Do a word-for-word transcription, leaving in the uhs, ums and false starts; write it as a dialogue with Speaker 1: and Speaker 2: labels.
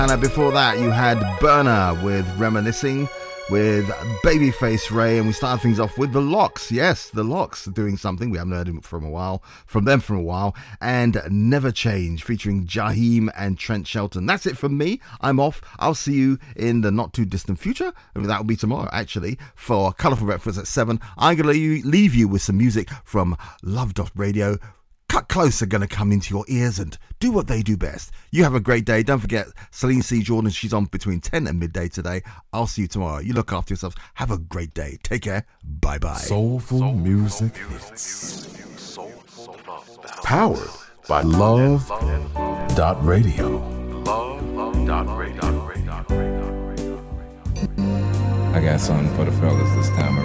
Speaker 1: And before that, you had Burner with Reminiscing with Babyface Ray, and we started things off with The Lox. Yes, The Lox doing something we haven't heard him from a while, from them from a while, and Never Change featuring Jaheim and Trent Shelton. That's it from me. I'm off. I'll see you in the not too distant future. That will be tomorrow, actually, for Colourful Breakfast at seven. I'm going to leave you with some music from Love dot Radio. Cut Close are going to come into your ears and do what they do best. You have a great day. Don't forget Celine C. Jordan. She's on between ten and midday today. I'll see you tomorrow. You look after yourselves. Have a great day. Take care. Bye-bye.
Speaker 2: Soulful, Soulful music hits. Powered by Love dot Radio. Love dot Radio.
Speaker 3: I got something for the fellas this time around.